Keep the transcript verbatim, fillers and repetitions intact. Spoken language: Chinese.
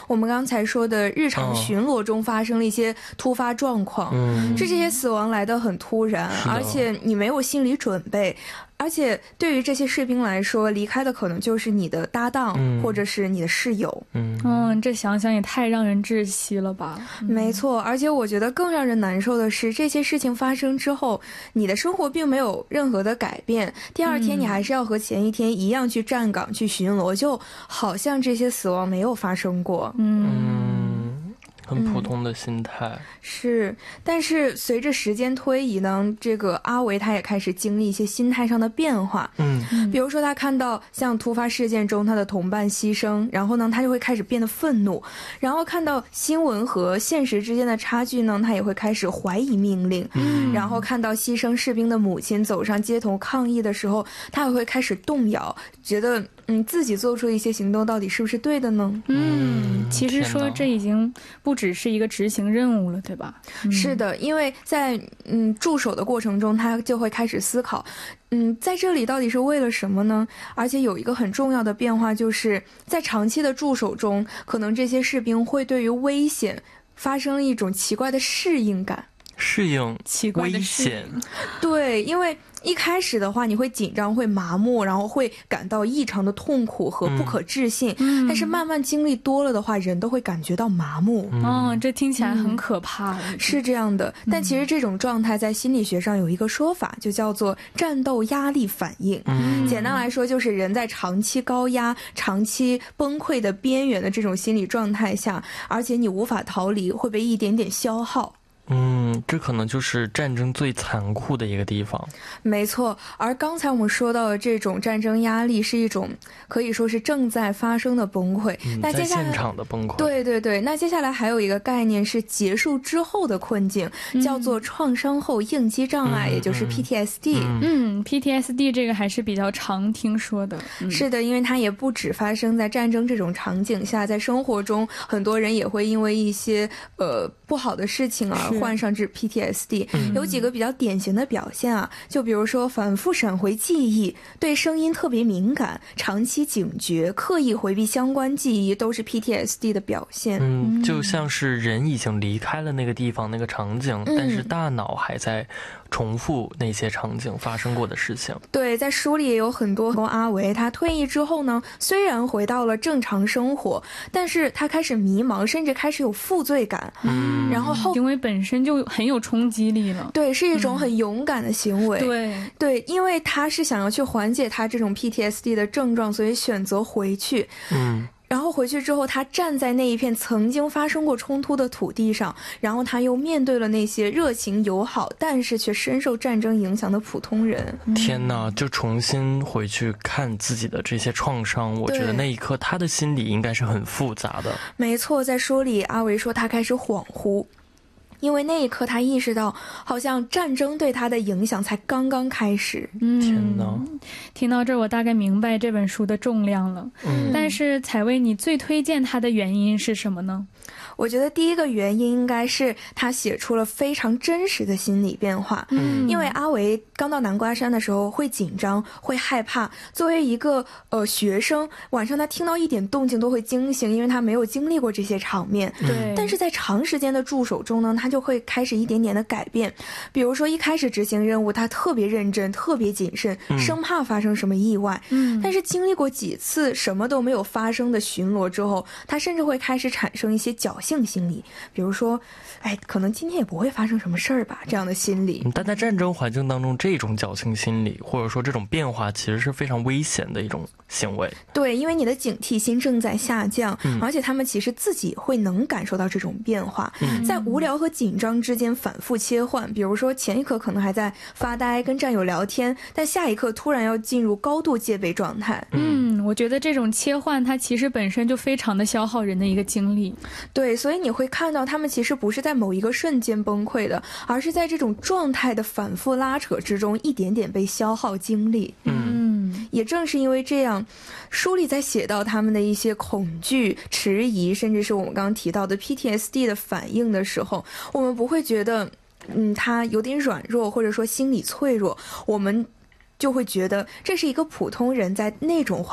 我们刚才说的日常巡逻中发生了一些突发状况， 嗯， 这些死亡来得很突然，而且你没有心理准备，而且对于这些士兵来说，离开的可能就是你的搭档、嗯、或者是你的室友。 嗯嗯，这想想也太让人窒息了吧。 嗯、没错，而且我觉得更让人难受的是，这些事情发生之后，你的生活并没有任何的改变，第二天你还是要和前一天一样去站岗去巡逻，嗯、就好像这些死亡没有发生过。 嗯，很普通的心态、嗯、 是，但是随着时间推移呢，这个阿维他也开始经历一些心态上的变化。 嗯， 比如说他看到像突发事件中他的同伴牺牲，然后呢他就会开始变得愤怒，然后看到新闻和现实之间的差距呢，他也会开始怀疑命令。嗯，然后看到牺牲士兵的母亲走上街头抗议的时候，他也会开始动摇，觉得嗯自己做出一些行动到底是不是对的呢？ 嗯，其实说这已经不只是一个执行任务了，对吧？ 嗯、是的，因为在嗯驻守的过程中，他就会开始思考，嗯，在这里到底是为了什么呢？而且有一个很重要的变化，就是在长期的驻守中，可能这些士兵会对于危险发生一种奇怪的适应感。 适应奇怪的危险， 对，因为一开始的话你会紧张会麻木，然后会感到异常的痛苦和不可置信、嗯、但是慢慢经历多了的话，人都会感觉到麻木。 嗯、哦，这听起来很可怕、 嗯、是这样的，但其实这种状态在心理学上有一个说法，就叫做战斗压力反应、嗯、简单来说就是人在长期高压长期崩溃的边缘的这种心理状态下，而且你无法逃离，会被一点点消耗。 嗯，这可能就是战争最残酷的一个地方。 没错，而刚才我们说到的这种战争压力是一种可以说是正在发生的崩溃、 嗯、 那接下来在现场的崩溃。 对对对，那接下来还有一个概念是结束之后的困境、嗯、叫做创伤后应激障碍、嗯、也就是 P T S D。 嗯, 嗯 P T S D 这个还是比较常听说的、 嗯、是的，因为它也不只发生在战争这种场景下，在生活中很多人也会因为一些呃不好的事情啊患上这 P T S D、嗯、有几个比较典型的表现啊，就比如说反复闪回记忆，对声音特别敏感，长期警觉，刻意回避相关记忆，都是 P T S D 的表现。 嗯，就像是人已经离开了那个地方那个场景、嗯、但是大脑还在重复那些场景发生过的事情。 对，在书里也有很多阿维他退役之后呢，虽然回到了正常生活，但是他开始迷茫，甚至开始有负罪感。嗯，然后后行为本身就很有冲击力了。 对，是一种很勇敢的行为。 嗯、对对，因为他是想要去缓解他这种 P T S D 的症状，所以选择回去。 嗯。 然后回去之后，他站在那一片曾经发生过冲突的土地上，然后他又面对了那些热情友好但是却深受战争影响的普通人。 天哪，就重新回去看自己的这些创伤，我觉得那一刻他的心理应该是很复杂的。 没错，在书里阿维说他开始恍惚，因为那一刻他意识到好像战争对他的影响才刚刚开始。 嗯， 天哪， 听到这我大概明白这本书的重量了。嗯，但是采薇，你最推荐它的原因是什么呢？ 我觉得第一个原因应该是他写出了非常真实的心理变化。嗯，因为阿维刚到南瓜山的时候会紧张会害怕，作为一个呃学生，晚上他听到一点动静都会惊醒，因为他没有经历过这些场面。 对， 但是在长时间的驻守中呢，他就会开始一点点的改变。比如说一开始执行任务他特别认真特别谨慎、嗯、生怕发生什么意外。嗯，但是经历过几次什么都没有发生的巡逻之后，他甚至会开始产生一些侥幸心理，比如说哎，可能今天也不会发生什么事儿吧，这样的心理。 但在战争环境当中，这种侥幸心理或者说这种变化其实是非常危险的一种行为。 对，因为你的警惕心正在下降、嗯、而且他们其实自己会能感受到这种变化、嗯、在无聊和紧张之间反复切换，比如说前一刻可能还在发呆跟战友聊天，但下一刻突然要进入高度戒备状态。 嗯，我觉得这种切换它其实本身就非常的消耗人的一个精力。 对，所以你会看到他们其实不是在某一个瞬间崩溃的，而是在这种状态的反复拉扯之中一点点被消耗精力。嗯，也正是因为这样，书里在写到他们的一些恐惧迟疑，甚至是我们刚刚提到的 P T S D 的反应的时候，我们不会觉得嗯，他有点软弱或者说心理脆弱，我们就会觉得这是一个普通人在那种